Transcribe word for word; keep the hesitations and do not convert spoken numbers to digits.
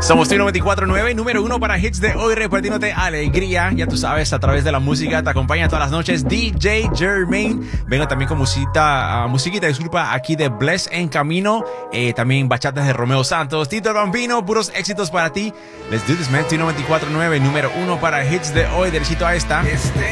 Somos T noventa y cuatro punto nueve, número uno para hits de hoy, repartiéndote alegría. Ya tú sabes, a través de la música te acompaña todas las noches D J Jermaine. Vengo también con musita, uh, musiquita, disculpa, aquí de Bless en camino. Eh, también bachatas de Romeo Santos, Tito el Bambino, puros éxitos para ti. Let's do this, man. T noventa y cuatro punto nueve, número uno para hits de hoy, derechito a esta. Este